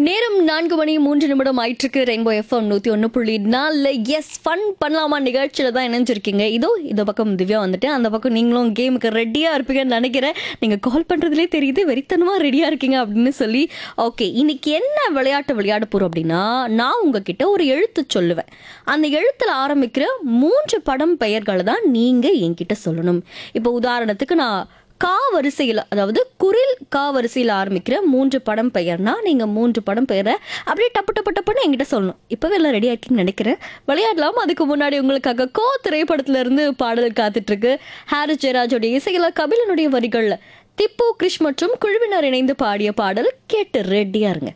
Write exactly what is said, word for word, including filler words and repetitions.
நேரம் நான்கு மணி மூன்று நிமிடம் ஆயிட்டிருக்கு. ரெயின்போ எஃப்எம் நூத்தி ஒன்று புள்ளி நாலுல எஸ் ஃபன் பண்ணலாமா நிகழ்ச்சியில தான் இணைஞ்சிருக்கீங்க. இதோ இந்த பக்கம் திவ்யா வந்துட்டு, அந்த பக்கம் நீங்களும் கேமுக்கு ரெடியா இருப்பீங்கன்னு நினைக்கிறேன். நீங்க கால் பண்றதுலே தெரியுது வெறித்தனமா ரெடியா இருக்கீங்க அப்படின்னு சொல்லி. ஓகே, இன்னைக்கு என்ன விளையாட்டு விளையாட போறோம் அப்படின்னா, நான் உங்ககிட்ட ஒரு எழுத்து சொல்லுவேன். அந்த எழுத்துல ஆரம்பிக்கிற மூன்று படம் பெயர்களை தான் நீங்க என்கிட்ட சொல்லணும். இப்போ உதாரணத்துக்கு நான் கா வரிசையில், அதாவது குரில் கா வரிசையில் ஆரம்பிக்கிற மூன்று படம் பெயர்னா நீங்க மூன்று படம் பெயரை அப்படியே டப்பு டப்பு டப்புன்னு என்கிட்ட சொல்லணும். இப்பவே எல்லாம் ரெடியா இருக்கீங்கன்னு நினைக்கிறேன். விளையாடலாம். அதுக்கு முன்னாடி உங்களுக்காக கோ திரைப்படத்துல இருந்து பாடல் காத்துட்டு இருக்கு. ஹாரிஸ் ஜெயராஜோடைய இசையில கபிலனுடைய வரிகள்ல திப்பு கிருஷ் மற்றும் குழுவினர் இணைந்து பாடிய பாடல் கேட்டு ரெடியா இருங்க.